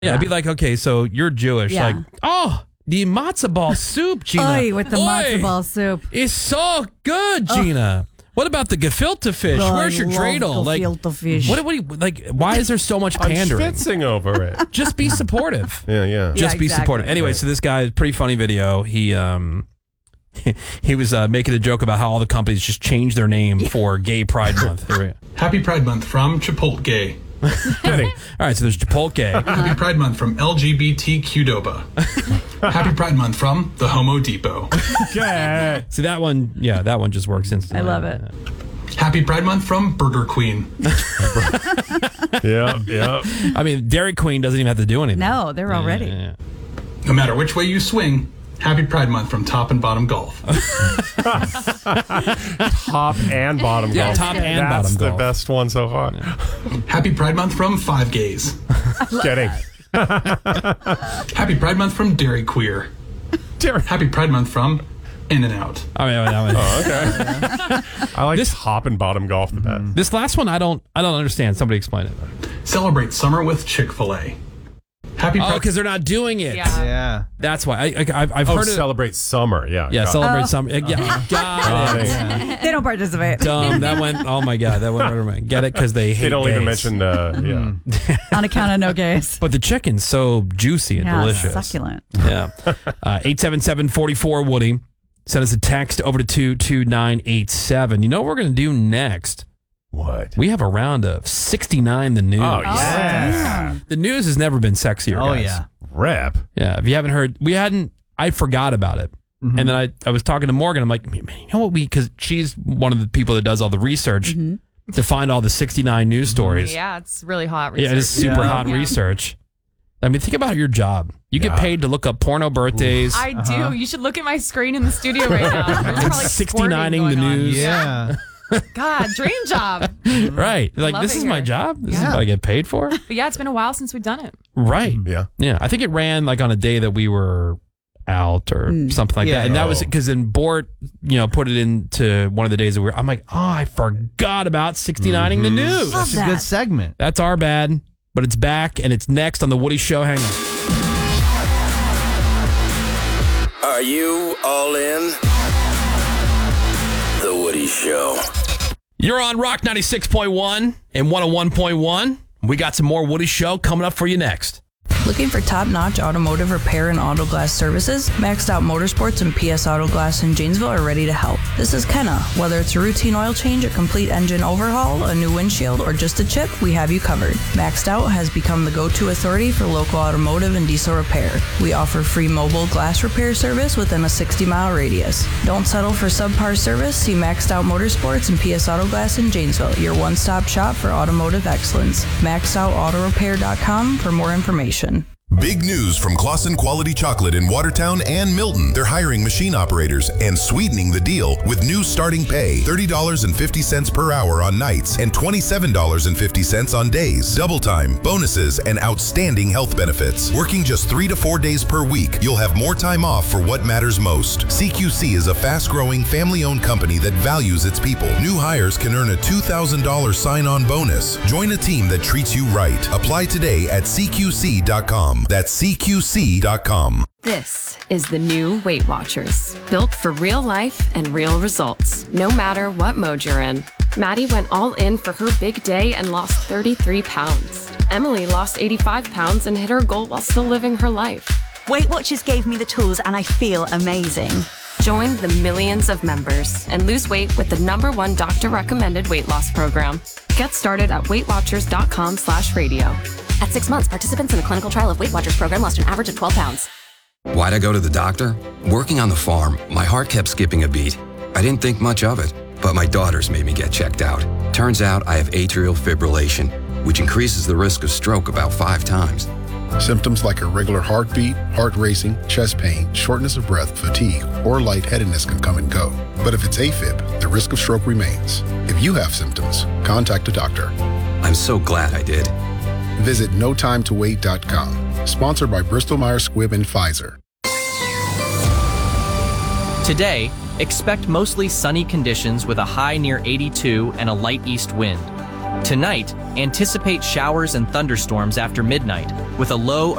Yeah, I'd be like, okay, so you're Jewish. Yeah. Like, oh, the matzo ball soup, Gina. Oy, with the matzo ball soup. It's so good, Gina. What about the gefilte fish? Oh, Where's your I love dreidel? gefilte fish. What do you, like, why is there so much pandering? I'm schwitzing over it. Just be supportive. Yeah. Just be supportive. Anyway, so this guy, pretty funny video. He was making a joke about how all the companies just changed their name for Gay Pride Month. Happy Pride Month from Chipotle. All right, so there's Chipotle. Happy Pride Month from LGBT Qdoba. Happy Pride Month from the Homo Depot. Okay. See, that one just works instantly. I love it. Happy Pride Month from Burger Queen. Yeah. I mean, Dairy Queen doesn't even have to do anything. No, they're all ready. Yeah. No matter which way you swing, Happy Pride Month from Top and Bottom Golf. Top and bottom golf. Top and That's bottom the golf. best one so far. Happy Pride Month from Five Gays. Kidding. Happy Pride Month from Dairy Queer. Happy Pride Month from In-N-Out. I mean, that one. Okay. I like top and bottom golf the best. This last one, I don't understand. Somebody explain it. Celebrate summer with Chick-fil-A. Happy Oh, Pride. because they're not doing it. Yeah. That's why. I've heard it. Celebrate summer. Yeah. Yeah, got celebrate summer. Yeah, got it. They don't participate. Dumb. That went. Oh my god. That went over my. Get it? Because they hate. They don't even gays. mention. Yeah. On account of no gays. But the chicken's so juicy and delicious. Succulent. Yeah. 877-44-WOODY. Send us a text over to 22987. You know what we're going to do next? What? We have a round of 69 the news. Oh yeah. The news has never been sexier, Oh, guys. yeah. Rep. Yeah. If you haven't heard, I forgot about it. Mm-hmm. And then I was talking to Morgan. I'm like, man, you know what because she's one of the people that does all the research to find all the 69 news stories. Yeah, it's really hot research. Yeah, it is super hot research. I mean, think about your job. You get paid to look up porno birthdays. I do. You should look at my screen in the studio right now. There's probably 69ing the news. Yeah. God, dream job. Right. Like, Love this it is my here. job. This is what I get paid for. But yeah, it's been a while since we've done it. Right. Yeah. Yeah. I think it ran like on a day that we were out or something like that. And that was because then Bort, put it into one of the days that I'm like, oh, I forgot about 69ing the news. That's a good segment. That's our bad, but it's back and it's next on The Woody Show. Hang on. Are you all in? The Woody Show. You're on Rock 96.1 and 101.1. We got some more Woody Show coming up for you next. Looking for top-notch automotive repair and auto glass services? Maxed Out Motorsports and PS Auto Glass in Janesville are ready to help. This is Kenna. Whether it's a routine oil change, a complete engine overhaul, a new windshield, or just a chip, we have you covered. Maxed Out has become the go-to authority for local automotive and diesel repair. We offer free mobile glass repair service within a 60-mile radius. Don't settle for subpar service. See Maxed Out Motorsports and PS Auto Glass in Janesville, your one-stop shop for automotive excellence. MaxedOutAutorepair.com for more information. Big news from Claussen Quality Chocolate in Watertown and Milton. They're hiring machine operators and sweetening the deal with new starting pay, $30.50 per hour on nights and $27.50 on days. Double time, bonuses, and outstanding health benefits. Working just 3 to 4 days per week, you'll have more time off for what matters most. CQC is a fast-growing, family-owned company that values its people. New hires can earn a $2,000 sign-on bonus. Join a team that treats you right. Apply today at CQC.com. That's CQC.com. This is the new Weight Watchers, built for real life and real results, no matter what mode you're in. Maddie went all in for her big day and lost 33 pounds. Emily lost 85 pounds and hit her goal while still living her life. Weight Watchers gave me the tools and I feel amazing. Join the millions of members and lose weight with the #1 doctor-recommended weight loss program. Get started at weightwatchers.com/radio. At 6 months, participants in a clinical trial of Weight Watchers program lost an average of 12 pounds. Why'd I go to the doctor? Working on the farm, my heart kept skipping a beat. I didn't think much of it, but my daughters made me get checked out. Turns out I have atrial fibrillation, which increases the risk of stroke about 5 times. Symptoms like irregular heartbeat, heart racing, chest pain, shortness of breath, fatigue, or lightheadedness can come and go. But if it's AFib, the risk of stroke remains. If you have symptoms, contact a doctor. I'm so glad I did. Visit NoTimeToWait.com. Sponsored by Bristol Myers Squibb and Pfizer. Today, expect mostly sunny conditions with a high near 82 and a light east wind. Tonight, anticipate showers and thunderstorms after midnight with a low